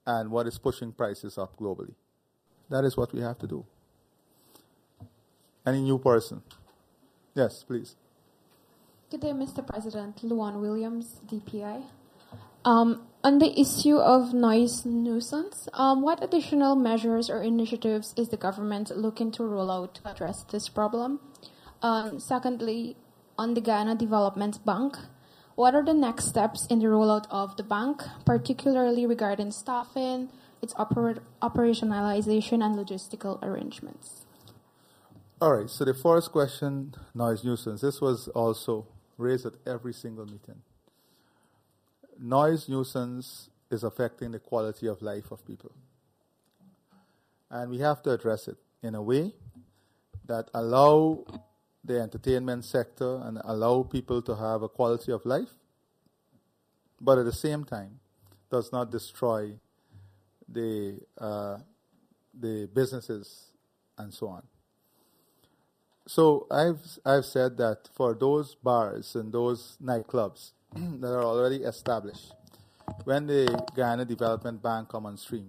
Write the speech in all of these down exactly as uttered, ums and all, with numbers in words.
and what is pushing prices up globally. That is what we have to do. Any new person? Yes, please. Good day, Mister President. Luan Williams, D P I. Um, on the issue of noise nuisance, um, what additional measures or initiatives is the government looking to roll out to address this problem? Um, secondly, on the Guyana Development Bank, what are the next steps in the rollout of the bank, particularly regarding staffing, its oper- operationalization, and logistical arrangements? All right, so the first question, noise nuisance, this was also raised at every single meeting. Noise nuisance is affecting the quality of life of people. And we have to address it in a way that allow the entertainment sector and allow people to have a quality of life, but at the same time does not destroy the, uh, the businesses and so on. So I've, I've said that for those bars and those nightclubs that are already established, when the Guyana Development Bank come on stream,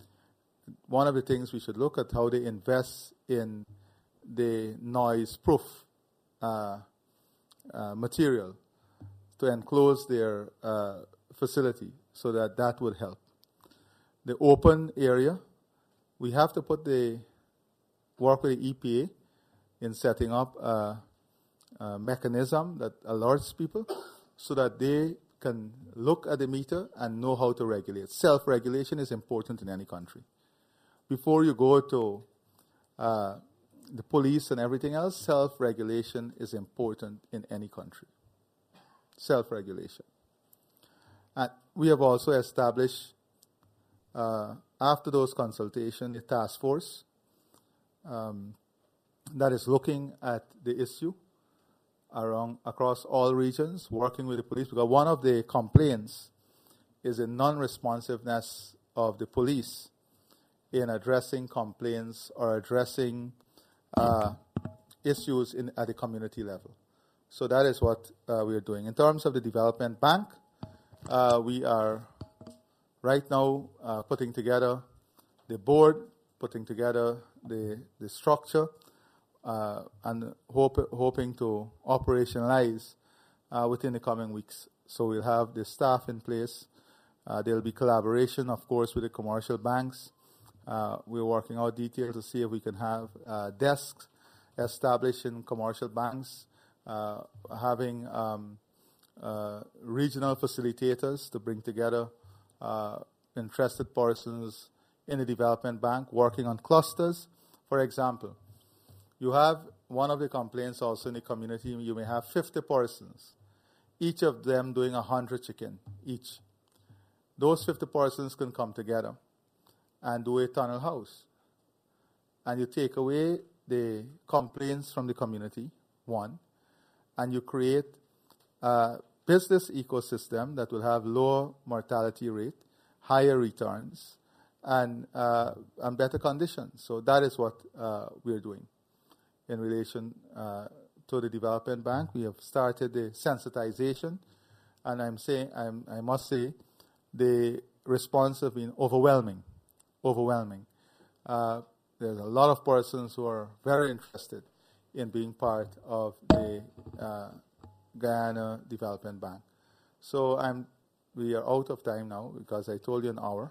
one of the things we should look at how they invest in the noise-proof uh, uh, material to enclose their uh, facility, so that that would help. The open area, we have to put the work with the E P A in setting up a, a mechanism that alerts people so that they can look at the meter and know how to regulate. Self-regulation is important in any country. Before you go to uh, the police and everything else, self-regulation is important in any country. Self-regulation. And we have also established, uh, after those consultations, a task force um, that is looking at the issue around across all regions, working with the police, because one of the complaints is the non-responsiveness of the police in addressing complaints or addressing uh, issues in, at the community level. So that is what uh, we are doing. In terms of the development bank, uh, we are right now uh, putting together the board, putting together the, the structure, Uh, and hope, hoping to operationalize uh, within the coming weeks. So we'll have the staff in place. Uh, there'll be collaboration, of course, with the commercial banks. Uh, we're working out details to see if we can have uh, desks established in commercial banks, uh, having um, uh, regional facilitators to bring together uh, interested persons in the development bank, working on clusters. For example, you have one of the complaints also in the community, you may have fifty persons, each of them doing one hundred chicken each. Those fifty persons can come together and do a tunnel house. And you take away the complaints from the community, one, and you create a business ecosystem that will have lower mortality rate, higher returns, and, uh, and better conditions. So that is what uh, we're doing. In relation uh, to the development bank, we have started the sensitization, and I'm saying, I'm, I must say, the response has been overwhelming, overwhelming. Uh, there's a lot of persons who are very interested in being part of the uh, Guyana Development Bank. So I'm, we are out of time now because I told you an hour.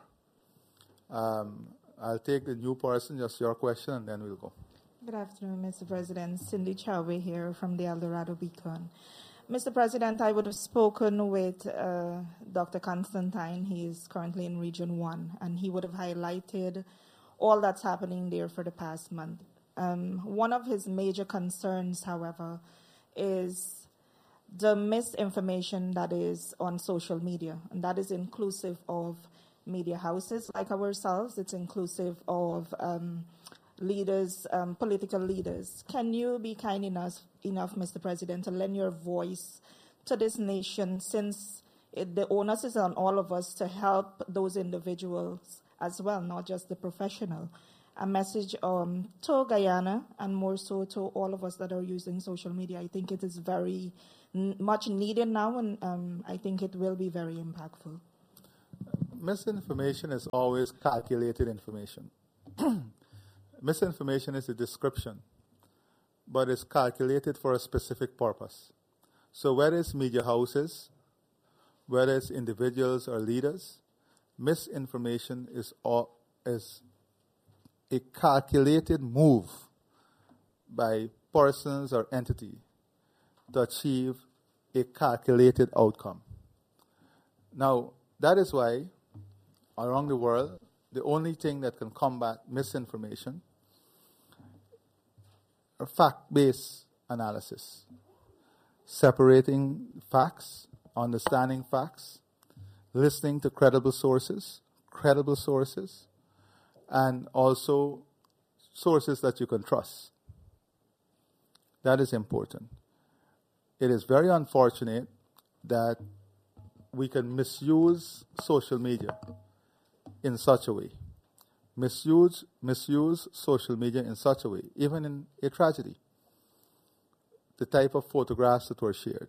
Um, I'll take the new person, just your question, and then we'll go. Good afternoon, Mister President. Cindy Chauve here from the El Dorado Beacon. Mister President, I would have spoken with uh, Doctor Constantine. He is currently in Region one, and he would have highlighted all that's happening there for the past month. Um, one of his major concerns, however, is the misinformation that is on social media, and that is inclusive of media houses like ourselves. It's inclusive of um, leaders, um, political leaders. Can you be kind enough, enough, Mister President, to lend your voice to this nation, since it, the onus is on all of us to help those individuals as well, not just the professional? A message um, to Guyana, and more so to all of us that are using social media. I think it is very n- much needed now, and um, I think it will be very impactful. misinformation is always calculated information. Misinformation is a description, but it's calculated for a specific purpose. So whether it's media houses, whether it's individuals or leaders, misinformation is, all, is a calculated move by persons or entity to achieve a calculated outcome. Now, that is why around the world, the only thing that can combat misinformation are fact-based analysis, separating facts, understanding facts, listening to credible sources, credible sources, and also sources that you can trust. That is important. It is very unfortunate that we can misuse social media in such a way. Misuse, misuse social media in such a way, even in a tragedy. The type of photographs that were shared.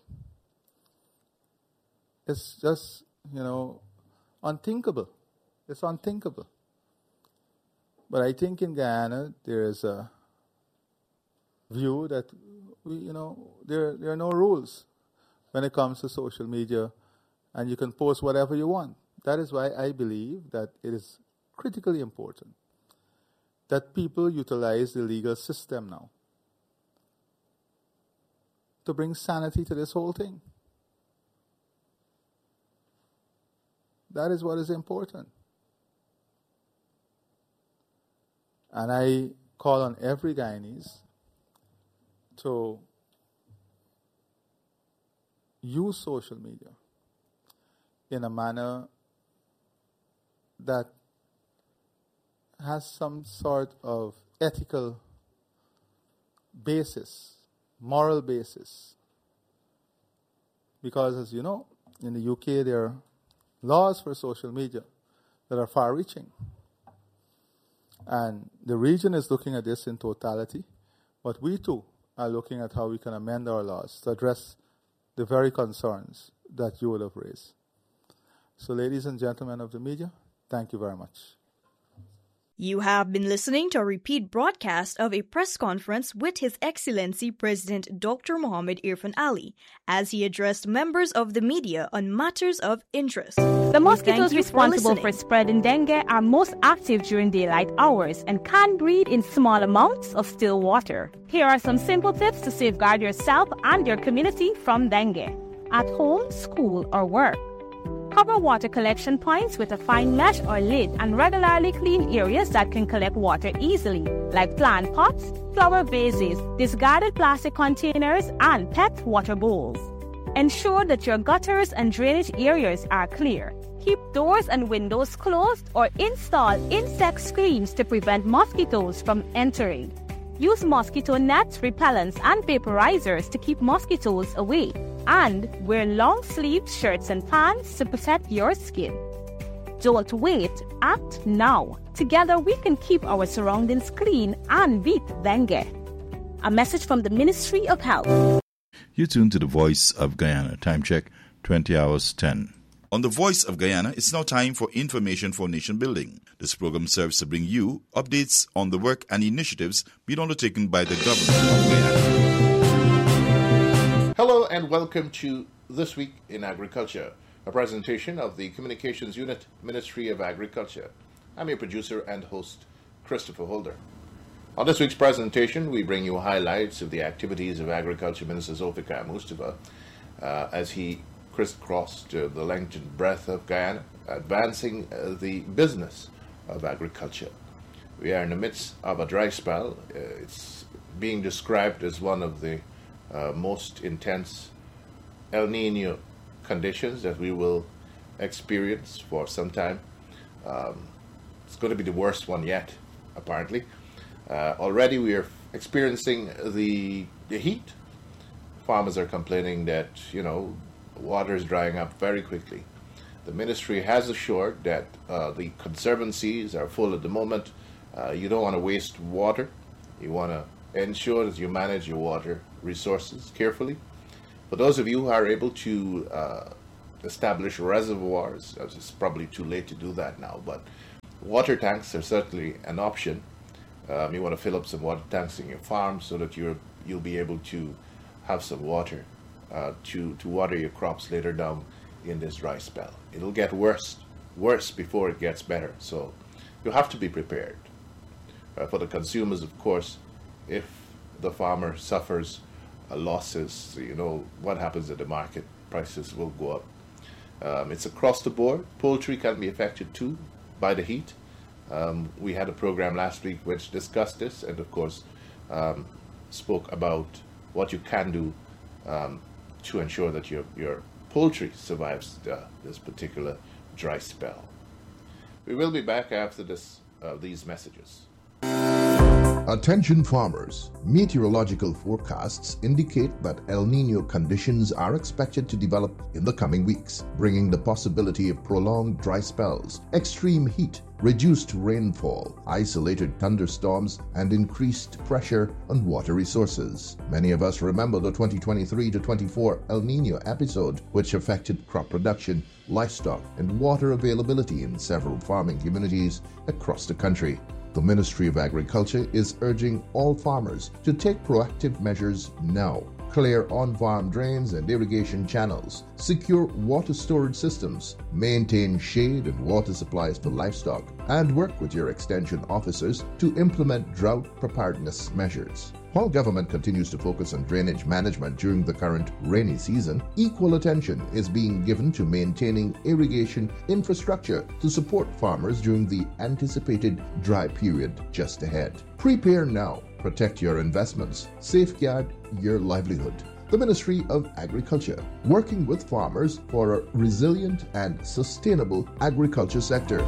It's just, you know, unthinkable. It's unthinkable. But I think in Guyana there is a view that we, you know, there there are no rules when it comes to social media, and you can post whatever you want. That is why I believe that it is critically important that people utilize the legal system now to bring sanity to this whole thing. That is what is important. And I call on every Guyanese to use social media in a manner that has some sort of ethical basis, moral basis. Because as you know, in the U K there are laws for social media that are far-reaching. And the region is looking at this in totality, but we too are looking at how we can amend our laws to address the very concerns that you would have raised. So ladies and gentlemen of the media, thank you very much. You have been listening to a repeat broadcast of a press conference with His Excellency President Doctor Mohammed Irfaan Ali as he addressed members of the media on matters of interest. The mosquitoes responsible for, for spreading dengue are most active during daylight hours and can breed in small amounts of still water. Here are some simple tips to safeguard yourself and your community from dengue at home, school, or work. Cover water collection points with a fine mesh or lid and regularly clean areas that can collect water easily, like plant pots, flower vases, discarded plastic containers, and pet water bowls. Ensure that your gutters and drainage areas are clear. Keep doors and windows closed or install insect screens to prevent mosquitoes from entering. Use mosquito nets, repellents, and vaporizers to keep mosquitoes away. And wear long-sleeved shirts and pants to protect your skin. Don't wait, act now. Together we can keep our surroundings clean and beat dengue. A message from the Ministry of Health. You tune to the Voice of Guyana. Time check, twenty hours ten. On the Voice of Guyana, it's now time for Information for Nation Building. This program serves to bring you updates on the work and initiatives being undertaken by the government of Guyana. Hello and welcome to This Week in Agriculture, a presentation of the Communications Unit, Ministry of Agriculture. I'm your producer and host, Christopher Holder. On this week's presentation, we bring you highlights of the activities of Agriculture Minister Zulfikar Mustafa uh, as he crisscrossed uh, the length and breadth of Guyana, advancing uh, the business of agriculture. We are in the midst of a dry spell. Uh, it's being described as one of the uh, most intense El Nino conditions that we will experience for some time. Um, it's going to be the worst one yet, apparently. Uh, already we are experiencing the, the heat. Farmers are complaining that, you know, water is drying up very quickly. The ministry has assured that uh, the conservancies are full at the moment. Uh, you don't want to waste water. You want to ensure that you manage your water resources carefully. For those of you who are able to uh, establish reservoirs. It's probably too late to do that now, but water tanks are certainly an option. Um, you want to fill up some water tanks in your farm so that you're you'll be able to have some water uh, to to water your crops later down in this dry spell. It'll get worse worse before it gets better, so you have to be prepared. Uh, for the consumers, of course, if the farmer suffers uh, losses, you know what happens at the market. Prices will go up. Um, it's across the board. Poultry can be affected too by the heat. Um, we had a program last week which discussed this, and of course um, spoke about what you can do um, to ensure that your your poultry survives uh, this particular dry spell. We will be back after this uh, these messages. Attention farmers. Meteorological forecasts indicate that El Niño conditions are expected to develop in the coming weeks, bringing the possibility of prolonged dry spells, extreme heat, reduced rainfall, isolated thunderstorms, and increased pressure on water resources. Many of us remember the twenty twenty-three to twenty-four El Niño episode, which affected crop production, livestock, and water availability in several farming communities across the country. The Ministry of Agriculture is urging all farmers to take proactive measures now. Clear on-farm drains and irrigation channels, secure water storage systems, maintain shade and water supplies for livestock, and work with your extension officers to implement drought preparedness measures. While government continues to focus on drainage management during the current rainy season, equal attention is being given to maintaining irrigation infrastructure to support farmers during the anticipated dry period just ahead. Prepare now. Protect your investments. Safeguard your livelihood. The Ministry of Agriculture, working with farmers for a resilient and sustainable agriculture sector.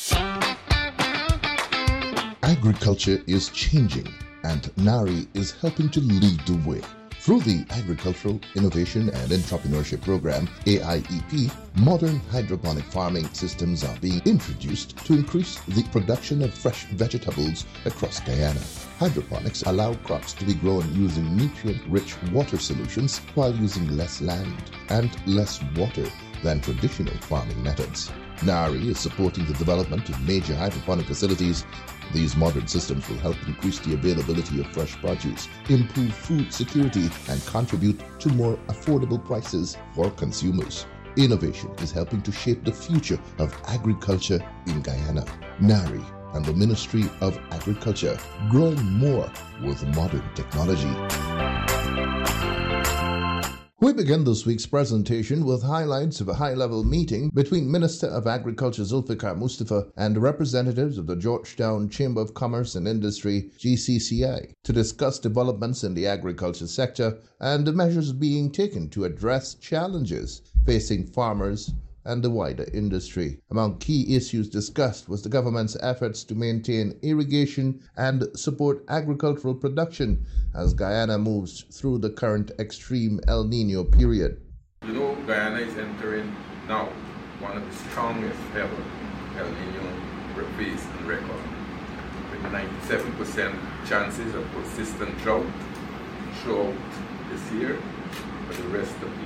Agriculture is changing, and NARI is helping to lead the way. Through the Agricultural Innovation and Entrepreneurship Program, A I E P, modern hydroponic farming systems are being introduced to increase the production of fresh vegetables across Guyana. Hydroponics allow crops to be grown using nutrient-rich water solutions while using less land and less water than traditional farming methods. NARI is supporting the development of major hydroponic facilities. These modern systems will help increase the availability of fresh produce, improve food security, and contribute to more affordable prices for consumers. Innovation is helping to shape the future of agriculture in Guyana. NARI and the Ministry of Agriculture, growing more with modern technology. We begin this week's presentation with highlights of a high-level meeting between Minister of Agriculture Zulfikar Mustafa and representatives of the Georgetown Chamber of Commerce and Industry, G C C I, to discuss developments in the agriculture sector and the measures being taken to address challenges facing farmers and the wider industry. Among key issues discussed was the government's efforts to maintain irrigation and support agricultural production as Guyana moves through the current extreme El Niño period. You know, Guyana is entering now one of the strongest ever El Niño phase and record, with ninety-seven percent chances of persistent drought throughout this year for the rest of the year.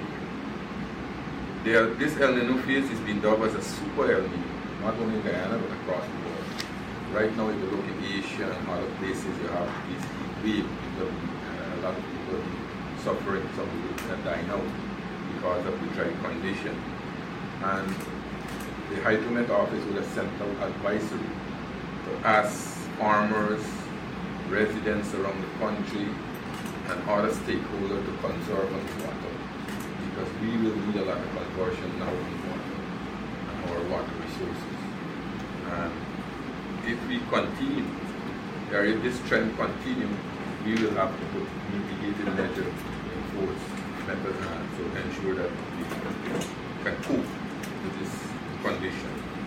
There, this El Niño phase is being dubbed as a super El Niño, not only in Guyana but across the world. Right now, if you look at Asia and other places, you have these heat waves, and a lot of people suffering, some people are dying out because of the dry condition. And the Hydromet office will have sent out advisory to ask farmers, residents around the country, and other stakeholders to conserve on water, because we will need a lot of conversion now in water and our water resources. And if we continue, or if this trend continues, we will have to put mitigated measures in force, methods, and so ensure that we can cope with this condition.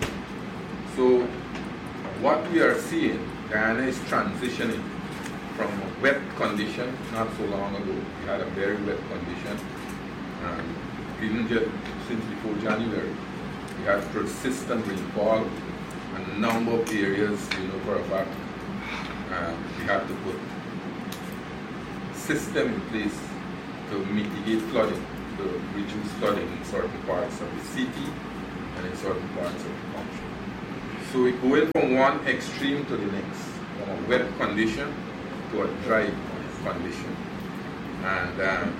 So what we are seeing, Guyana is transitioning from a wet condition. Not so long ago, we had a very wet condition. And even just since before January, we had persistent rainfall, and a number of areas, you know, for a fact, uh, we had to put system in place to mitigate flooding. to reduce flooding in certain parts of the city and in certain parts of the country. So we're going from one extreme to the next, from a wet condition to a dry condition. And um,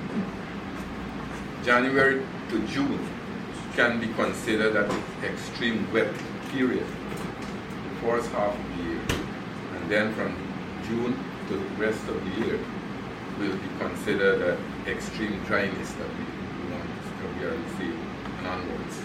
January to June can be considered as an extreme wet period, the first half of the year. And then from June to the rest of the year will be considered an extreme dryness that we want to clearly see and onwards.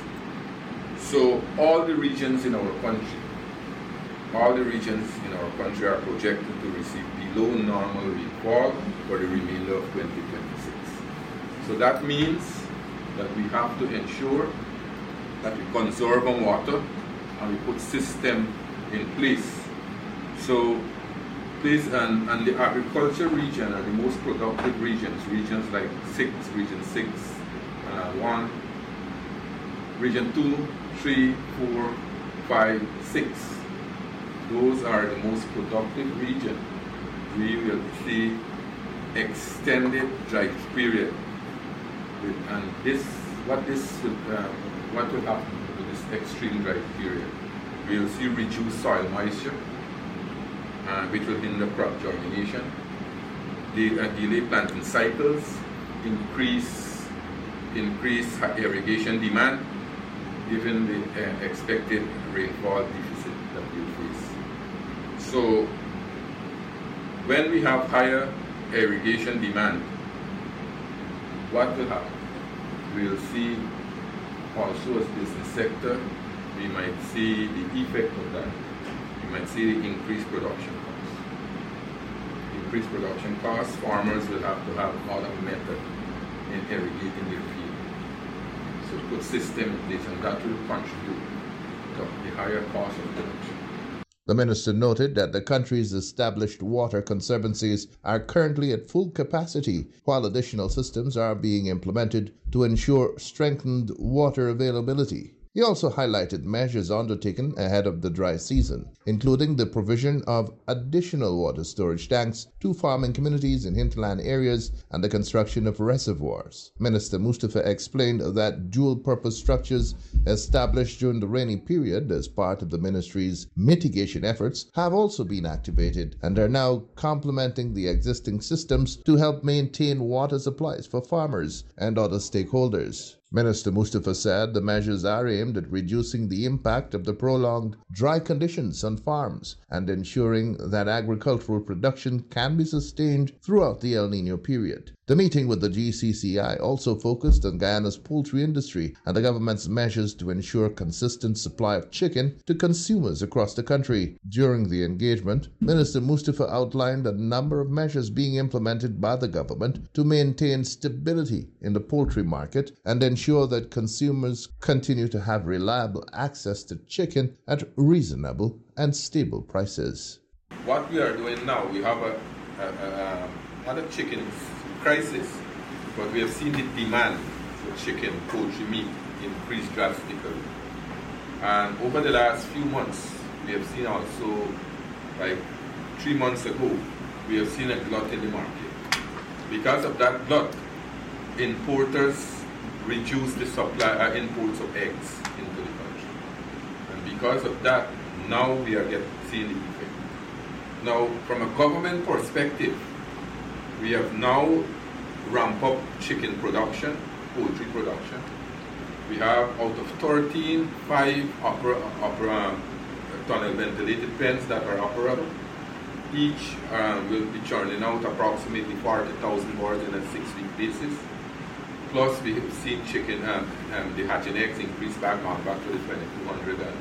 So all the regions in our country, all the regions in our country are projected to receive below normal rainfall for the remainder of twenty twenty-six. So that means that we have to ensure that we conserve our water and we put system in place. So place and, and the agriculture region are the most productive regions, regions like six, region six, uh, one, region two, three, four, five, six. Those are the most productive regions. We will see extended dry period, and this, what this, uh, what will happen with this extreme dry period? We will see reduced soil moisture, uh, which will hinder crop germination. The uh, delay planting cycles, increase, increase irrigation demand, given the uh, expected rainfall deficit that we face. So, when we have higher irrigation demand, what will happen? We'll see also as business sector, we might see the effect of that. We might see the increased production costs. Increased production costs, farmers will have to have other method in irrigating their field. So put system in place, and that will contribute to the higher cost of production. The minister noted that the country's established water conservancies are currently at full capacity, while additional systems are being implemented to ensure strengthened water availability. He also highlighted measures undertaken ahead of the dry season, including the provision of additional water storage tanks to farming communities in hinterland areas and the construction of reservoirs. Minister Mustafa explained that dual-purpose structures established during the rainy period as part of the ministry's mitigation efforts have also been activated and are now complementing the existing systems to help maintain water supplies for farmers and other stakeholders. Minister Mustafa said the measures are aimed at reducing the impact of the prolonged dry conditions on farms and ensuring that agricultural production can be sustained throughout the El Nino period. The meeting with the G C C I also focused on Guyana's poultry industry and the government's measures to ensure consistent supply of chicken to consumers across the country. During the engagement, Minister Mustafa outlined a number of measures being implemented by the government to maintain stability in the poultry market and ensure that consumers continue to have reliable access to chicken at reasonable and stable prices. What we are doing now, we have a, a, a, not a chicken crisis, but we have seen the demand for chicken, poultry meat increase drastically. And over the last few months, we have seen also, like three months ago, we have seen a glut in the market. Because of that glut, importers reduced the supply, uh, imports of eggs into the country. And because of that, now we are getting seeing the effect. Now, from a government perspective, we have now ramped up chicken production, poultry production. We have out of thirteen, five opera, opera, tunnel ventilated pens that are operable. Each um, will be churning out approximately forty thousand birds on a six-week basis. Plus, we have seen chicken, um, um, the hatching eggs increase back on back to the twenty-two hundred and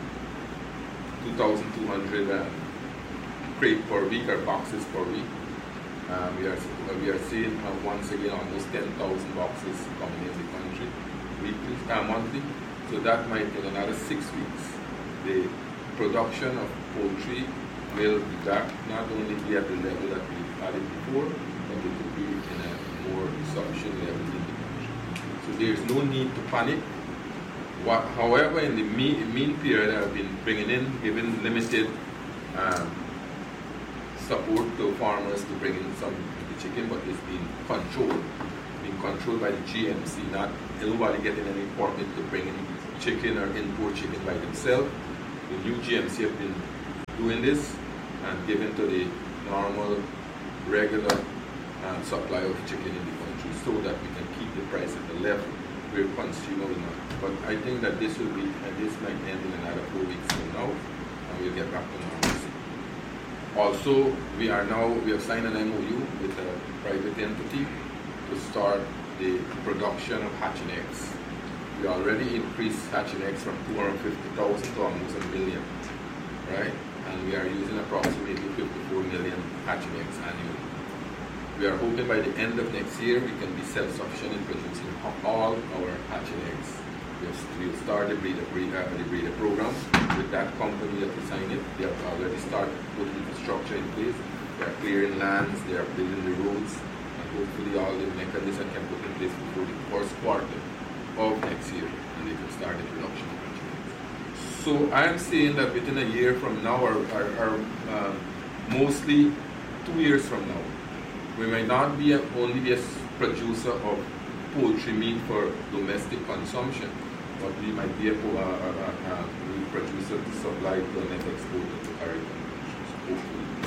two thousand two hundred um, crate per week or boxes per week. Um, we are we are seeing uh, once again almost ten thousand boxes coming in the country weekly, uh, monthly. So that might in another six weeks, the production of poultry will be back, not only be at the level that we had it before, but it will be in a more sufficient level in the country. So there is no need to panic. What, however, in the mean, mean period, I've been bringing in, giving limited um, support to farmers to bring in some of the chicken, but it's been controlled. being controlled by the G M C, not nobody getting any permit to bring in chicken or import chicken by themselves. The new G M C have been doing this and giving to the normal, regular uh, supply of chicken in the country so that we can keep the price at the level where consumer will not. But I think that this will be, and this might end in another four weeks from now, and we'll get back to normalcy. Also, we are now, we have signed an M O U with a private entity to start the production of hatching eggs. We already increased hatching eggs from two hundred fifty thousand to almost a million, right? And we are using approximately fifty-four million hatching eggs annually. We are hoping by the end of next year we can be self-sufficient in producing all our hatching eggs. We will start the breeder, breeder, the breeder program with that company that we signed it. They have already started putting infrastructure in place. They are clearing lands, they are building the roads, and hopefully all the mechanisms can put in place before the first quarter of next year, and they can start the production of hatching eggs. So I am saying that within a year from now, or, or, or uh, mostly two years from now, we may not be a, only be a producer of poultry meat for domestic consumption, but we might be a, a, a, a, a producer to supply to and export to Caribbean countries.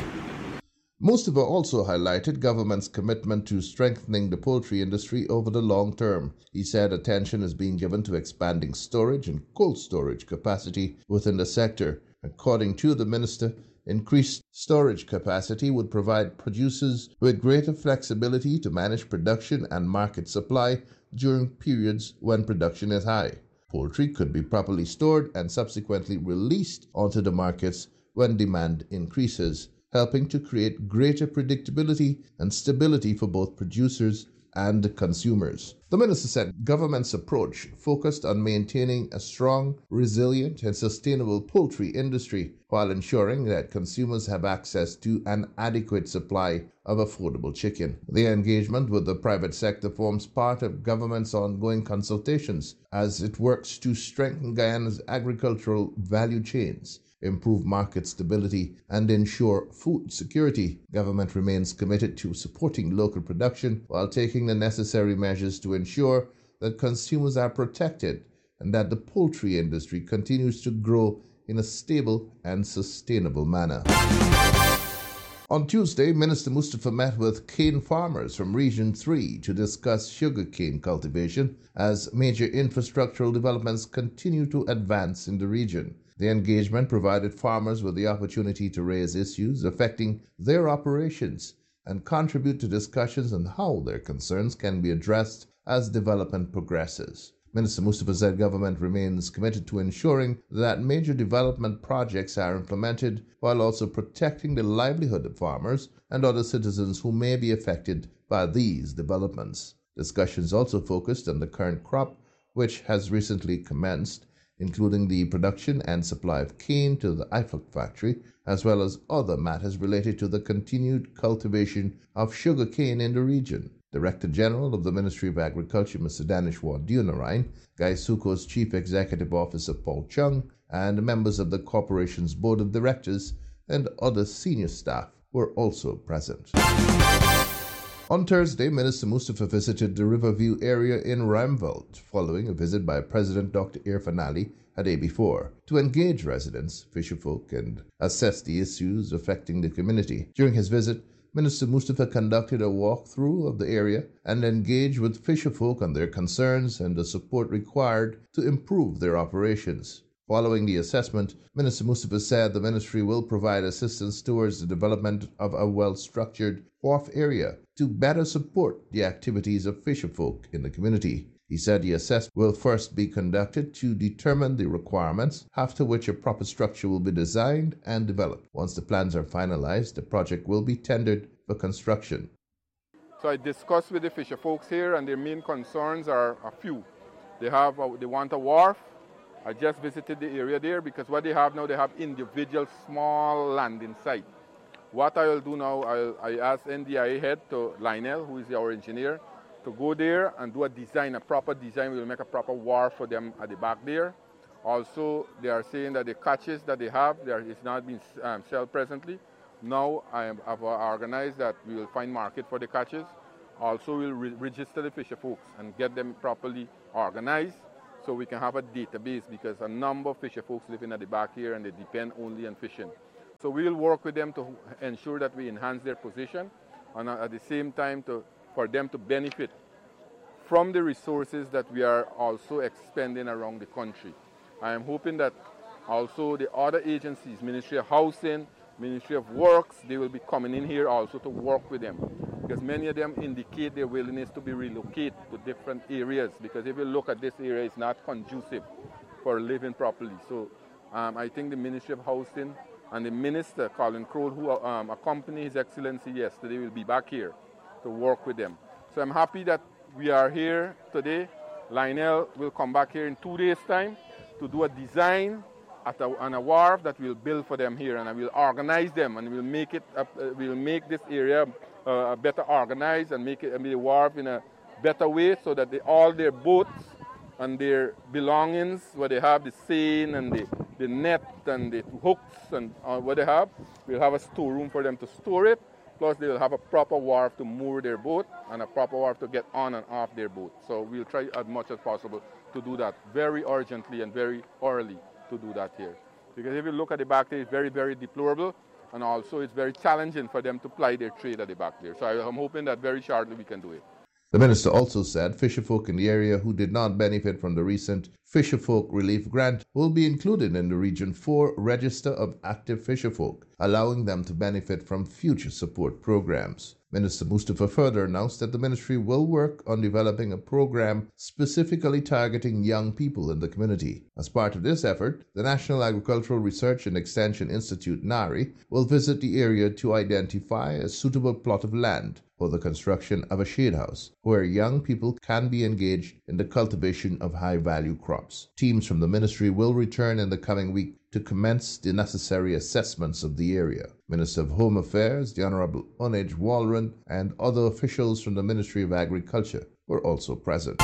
Mustafa also highlighted government's commitment to strengthening the poultry industry over the long term. He said attention is being given to expanding storage and cold storage capacity within the sector. According to the minister, increased storage capacity would provide producers with greater flexibility to manage production and market supply during periods when production is high. Poultry could be properly stored and subsequently released onto the markets when demand increases, helping to create greater predictability and stability for both producers and consumers. The minister said government's approach focused on maintaining a strong, resilient, and sustainable poultry industry while ensuring that consumers have access to an adequate supply of affordable chicken. The engagement with the private sector forms part of government's ongoing consultations as it works to strengthen Guyana's agricultural value chains, improve market stability, and ensure food security. Government remains committed to supporting local production while taking the necessary measures to ensure that consumers are protected and that the poultry industry continues to grow in a stable and sustainable manner. On Tuesday, Minister Mustafa met with cane farmers from Region three to discuss sugarcane cultivation as major infrastructural developments continue to advance in the region. The engagement provided farmers with the opportunity to raise issues affecting their operations and contribute to discussions on how their concerns can be addressed as development progresses. Minister Mustafa said government remains committed to ensuring that major development projects are implemented while also protecting the livelihood of farmers and other citizens who may be affected by these developments. Discussions also focused on the current crop, which has recently commenced, including the production and supply of cane to the I F A C factory, as well as other matters related to the continued cultivation of sugar cane in the region. Director General of the Ministry of Agriculture, Mister Daneshwar Deonarine, GAISUCO's Chief Executive Officer Paul Chung, and members of the corporation's Board of Directors and other senior staff were also present. On Thursday, Minister Mustafa visited the Riverview area in Ruimveldt following a visit by President Doctor Irfaan Ali a day before to engage residents, fisherfolk, and assess the issues affecting the community. During his visit, Minister Mustafa conducted a walkthrough of the area and engaged with fisherfolk on their concerns and the support required to improve their operations. Following the assessment, Minister Mustafa said the ministry will provide assistance towards the development of a well-structured wharf area to better support the activities of fisherfolk in the community. He said the assessment will first be conducted to determine the requirements, after which a proper structure will be designed and developed. Once the plans are finalized, the project will be tendered for construction. So I discussed with the fisher folks here, and their main concerns are a few. They have, a, they want a wharf. I just visited the area there because what they have now, they have individual small landing site. What I will do now, I'll, I asked N D I A head to Lionel, who is our engineer, to go there and do a design, a proper design. We'll make a proper wharf for them at the back there. Also, they are saying that the catches that they have, they are, it's not being um, sold presently. Now I have organized that we will find market for the catches. Also, we'll re- register the fisher folks and get them properly organized so we can have a database, because a number of fisher folks living at the back here and they depend only on fishing. So we'll work with them to ensure that we enhance their position, and at the same time to, for them to benefit from the resources that we are also expending around the country. I am hoping that also the other agencies, Ministry of Housing, Ministry of Works, they will be coming in here also to work with them, because many of them indicate their willingness to be relocated to different areas, because if you look at this area, it's not conducive for living properly. So um, I think the Ministry of Housing and the Minister, Colin Crowell, who um, accompanied His Excellency yesterday, will be back here to work with them. So I'm happy that we are here today. Lionel will come back here in two days' time to do a design at a, on a wharf that we'll build for them here, and I will organize them, and we'll make it. Uh, we'll make this area uh, better organized and make it, I mean, the wharf in a better way, so that they, all their boats and their belongings, where they have the seine and the, the net and the hooks and uh, what they have, we'll have a storeroom for them to store it. Plus, they will have a proper wharf to moor their boat and a proper wharf to get on and off their boat. So we'll try as much as possible to do that very urgently and very early to do that here. Because if you look at the back there, it's very, very deplorable, and also it's very challenging for them to ply their trade at the back there. So I'm hoping that very shortly we can do it. The minister also said fisherfolk in the area who did not benefit from the recent Fisherfolk Relief Grant will be included in the Region four Register of Active Fisherfolk, allowing them to benefit from future support programs. Minister Mustafa further announced that the ministry will work on developing a program specifically targeting young people in the community. As part of this effort, the National Agricultural Research and Extension Institute, NARI, will visit the area to identify a suitable plot of land for the construction of a shade house, where young people can be engaged in the cultivation of high-value crops. Teams from the ministry will return in the coming week to commence the necessary assessments of the area. Minister of Home Affairs, the Honorable Onage Walron, and other officials from the Ministry of Agriculture were also present.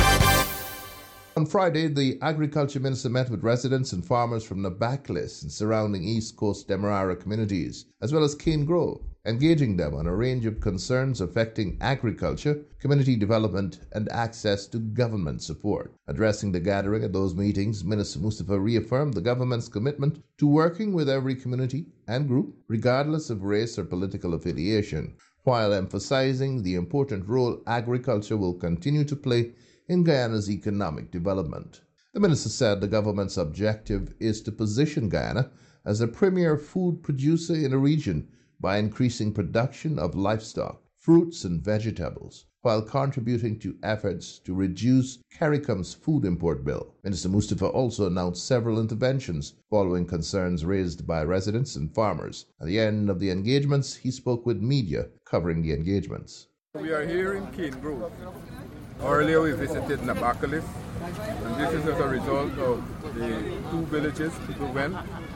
On Friday, the Agriculture Minister met with residents and farmers from Nabaklis and surrounding East Coast Demerara communities, as well as Cane Grove, engaging them on a range of concerns affecting agriculture, community development, and access to government support. Addressing the gathering at those meetings, Minister Mustafa reaffirmed the government's commitment to working with every community and group, regardless of race or political affiliation, while emphasizing the important role agriculture will continue to play in Guyana's economic development. The minister said the government's objective is to position Guyana as a premier food producer in the region by increasing production of livestock, fruits, and vegetables, while contributing to efforts to reduce CARICOM's food import bill. Minister Mustafa also announced several interventions following concerns raised by residents and farmers. At the end of the engagements, he spoke with media covering the engagements. We are here in Cane Grove. Earlier we visited Nabaklis, and this is as a result of the two villages people went.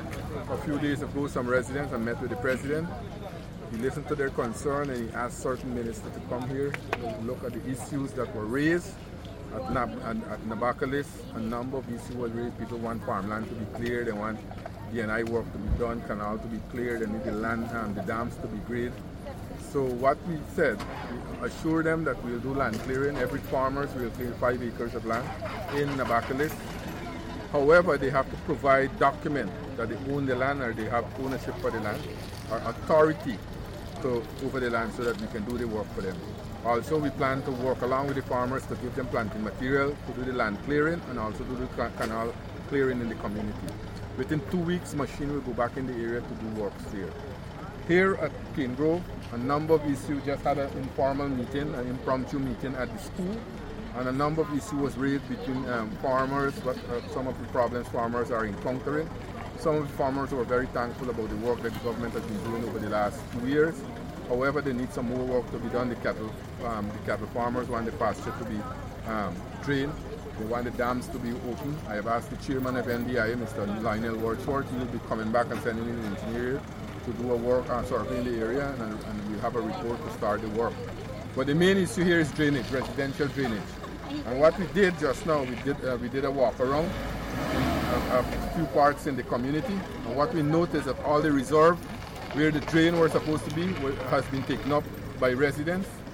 A few days ago, some residents and met with the president. He listened to their concern and he asked certain ministers to come here to look at the issues that were raised at, Nab- at Nabaklis. A number of issues were raised. People want farmland to be cleared, they want D and I work to be done, canal to be cleared, and the land and the dams to be graded. So what we said, we assured them that we'll do land clearing. Every farmer will clear five acres of land in Nabaklis. However, they have to provide document that they own the land or they have ownership for the land or authority to, over the land, so that we can do the work for them. Also, we plan to work along with the farmers to give them planting material, to do the land clearing, and also do the canal clearing in the community. Within two weeks, machine will go back in the area to do works here. Here at Cane Grove, a number of issues, just had an informal meeting, an impromptu meeting at the school, and a number of issues was raised between um, farmers, what uh, some of the problems farmers are encountering. Some of the farmers were very thankful about the work that the government has been doing over the last two years. However, they need some more work to be done. The cattle, um, the cattle farmers want the pasture to be um, drained. They want the dams to be open. I have asked the chairman of N D I A, Mister Lionel Wordsworth. He will be coming back and sending in an engineer to do a work uh, survey in the area, and, and we'll have a report to start the work. But the main issue here is drainage, residential drainage. And what we did just now, we did uh, we did a walk around in a, a few parts in the community, and what we noticed that all the reserve where the drain was supposed to be has been taken up by residents,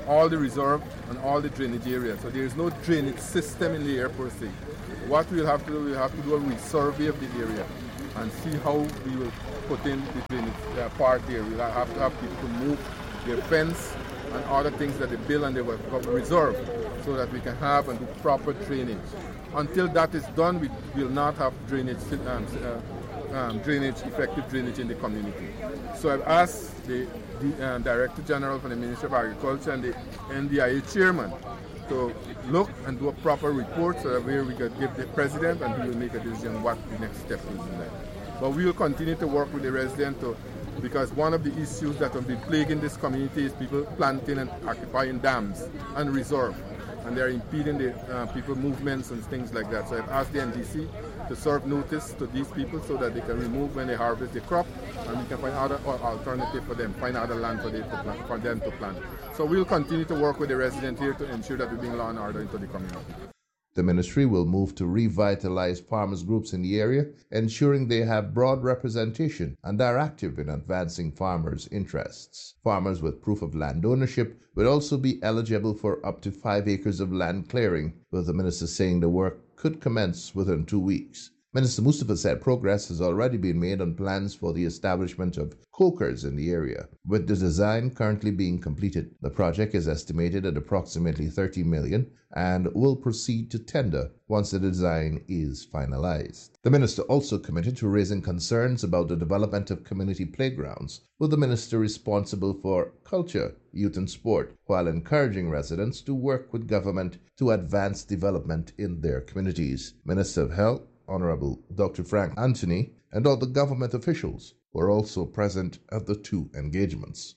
all the reserve and all the drainage areas. So there is no drainage system in the area per se. What we'll have to do, we'll have to do a resurvey of the area and see how we will put in the drainage uh, part there. We'll have to have people to move their fence and other things that they build and they will reserve so that we can have and do proper drainage. Until that is done, we will not have drainage, um, uh, um, drainage, effective drainage in the community. So I've asked the, the uh, Director General for the Ministry of Agriculture and the N D I A Chairman to look and do a proper report so that where we can give the President and he will make a decision what the next step is in that. But we will continue to work with the residents to, because one of the issues that have been plaguing this community is people planting and occupying dams and reserve. And they're impeding the uh, people movements and things like that. So I've asked the N D C to serve notice to these people so that they can remove when they harvest the crop, and we can find other alternative for them, find other land for them to plant. For them to plant. So we'll continue to work with the residents here to ensure that we bring law and order into the community. The ministry will move to revitalize farmers' groups in the area, ensuring they have broad representation and are active in advancing farmers' interests. Farmers with proof of land ownership will also be eligible for up to five acres of land clearing, with the minister saying the work could commence within two weeks. Minister Mustafa said progress has already been made on plans for the establishment of cokers in the area, with the design currently being completed. The project is estimated at approximately thirty million dollars and will proceed to tender once the design is finalized. The minister also committed to raising concerns about the development of community playgrounds, with the minister responsible for culture, youth and sport, while encouraging residents to work with government to advance development in their communities. Minister of Health, Honorable Doctor Frank Anthony, and other government officials were also present at the two engagements.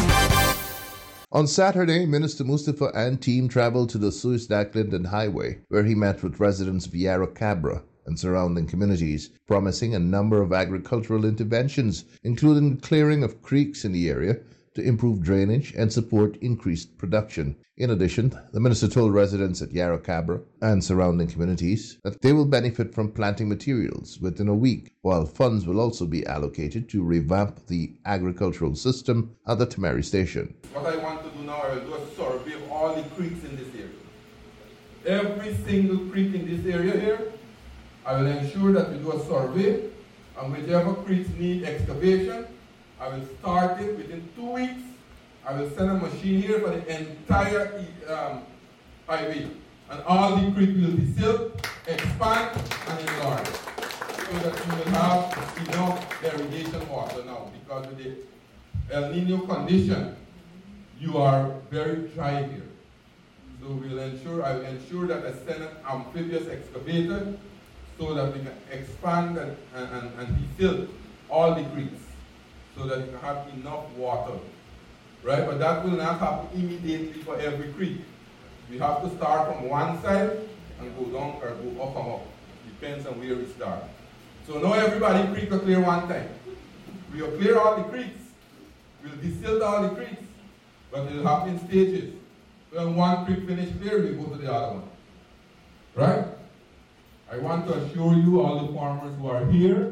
On Saturday, Minister Mustafa and team traveled to the Suez-Clinton Highway, where he met with residents of Yarra Cabra and surrounding communities, promising a number of agricultural interventions, including the clearing of creeks in the area to improve drainage and support increased production. In addition, the minister told residents at Yarra Cabra and surrounding communities that they will benefit from planting materials within a week, while funds will also be allocated to revamp the agricultural system at the Tamari station. What I want to do now, I will do a survey of all the creeks in this area. Every single creek in this area here, I will ensure that we do a survey, and whichever creeks need excavation, I will start it within two weeks. I will send a machine here for the entire um, highway. And all the creek will be sealed, expand, and enlarge. So that we will have enough irrigation water now. Because with the El Nino condition, you are very dry here. So we'll ensure, I will ensure that I send an amphibious excavator so that we can expand and, and, and defill all the creeks, so that you can have enough water, right? But that will not happen immediately for every creek. We have to start from one side and go down or go up and up. Depends on where we start. So now everybody creek will clear one time. We will clear all the creeks. We'll distill all the creeks, but it will happen in stages. When one creek finish clear, we go to the other one, right? I want to assure you, all the farmers who are here,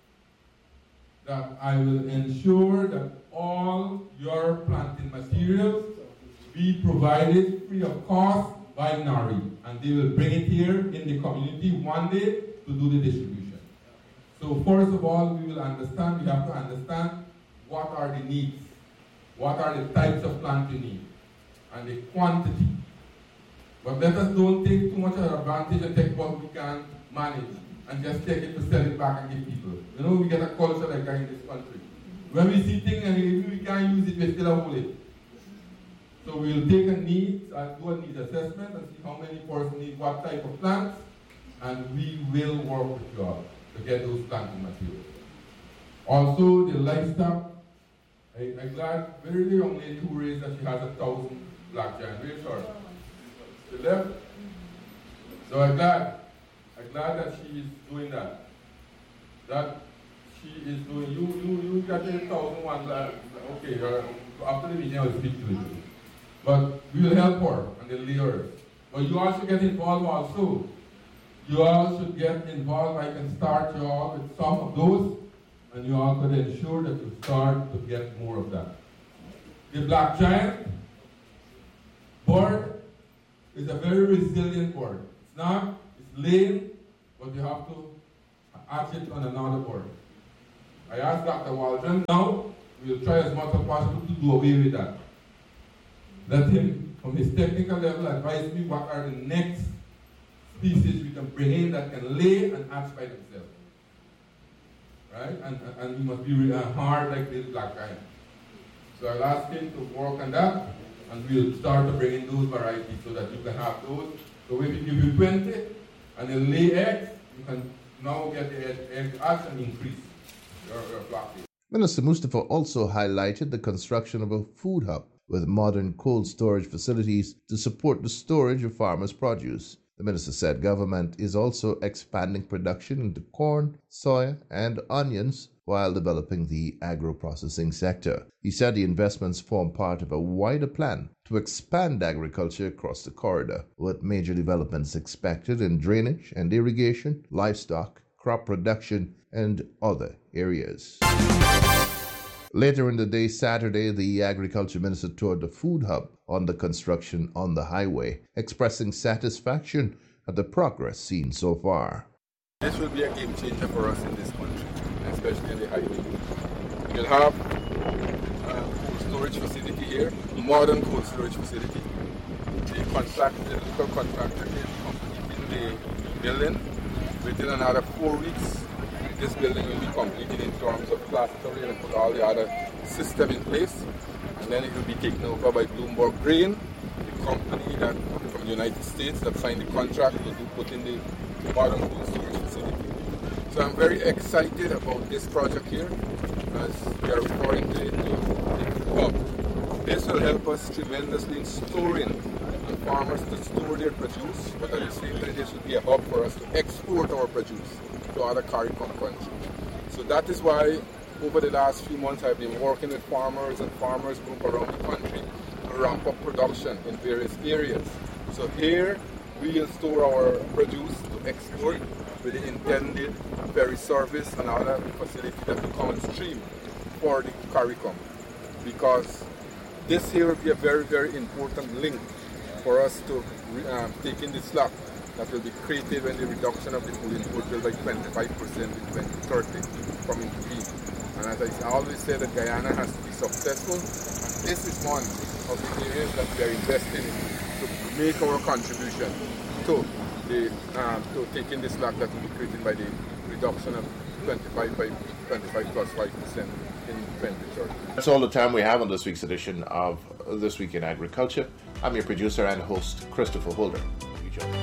that I will ensure that all your planting materials be provided free of cost by N A R I, and they will bring it here in the community one day to do the distribution. So first of all, we will understand, we have to understand what are the needs, what are the types of plant you need, and the quantity. But let us don't take too much advantage and take what we can manage and just take it to sell it back and give people. You know, we get a culture like that in this country. When we see things and if we can't use it, we still hold it. So we'll take a need, and do a need assessment and see how many persons need what type of plants, and we will work with you all to get those planting materials. Also, the livestock, I, I'm glad, very young lady who raised that she has a thousand black giant. Very sure. The left. So I'm glad. I'm glad that she is doing that. That she is doing. You you you got a thousand one. Okay. Uh, after the meeting, I will speak to you. But we will help her and the leaders. But you all should get involved also. You all should get involved. I can start you all with some of those, and you all could ensure that you start to get more of that. The black giant. board is a very resilient board. It's not, it's lame, but you have to add it on another board. I asked Doctor Waldron, now we'll try as much as possible to do away with that. Let him, from his technical level, advise me what are the next species we can bring in that can lay and hatch by themselves. Right? And, and we must be really hard like this black guy. So I'll ask him to work on that, and we'll start to bring in those varieties so that you can have those. So if we give you twenty, and they'll lay eggs, you can now get the egg, egg hatch and increase your, your flock. Minister Mustafa also highlighted the construction of a food hub with modern cold storage facilities to support the storage of farmers' produce. The minister said government is also expanding production into corn, soya, and onions while developing the agro-processing sector. He said the investments form part of a wider plan to expand agriculture across the corridor, with major developments expected in drainage and irrigation, livestock, crop production, and other areas. Later in the day, Saturday, the Agriculture Minister toured the food hub on the construction on the highway, expressing satisfaction at the progress seen so far. This will be a game changer for us in this country, especially in the highway. We'll have a cold storage facility here, modern cold storage facility. The contractor, the local contractor is completing the building. Within another four weeks, this building will be completed in terms of plastering and put all the other system in place, and then it will be taken over by Bloomberg Grain, the company that from the United States that signed the contract to put in the modern cold storage facility. So I'm very excited about this project here, as we are referring to it to the hub. This will help us tremendously in storing and farmers to store their produce, but at the same time this will be a hub for us to export our produce to other CARICOM countries. So that is why over the last few months I've been working with farmers and farmers group around the country to ramp up production in various areas. So here we will store our produce to export with the intended ferry service and other facility that will come on stream for the CARICOM, because this here will be a very, very important link for us to um, take in the slack that will be created when the reduction of the food import will by twenty-five percent in twenty thirty come into being. And as I always say, that Guyana has to be successful, and this is one of the areas that we are investing in to make our contribution to the um, to taking the slack that will be created by the reduction of twenty-five by twenty-five plus five percent in twenty thirty. That's all the time we have on this week's edition of This Week in Agriculture. I'm your producer and host, Christopher Holder.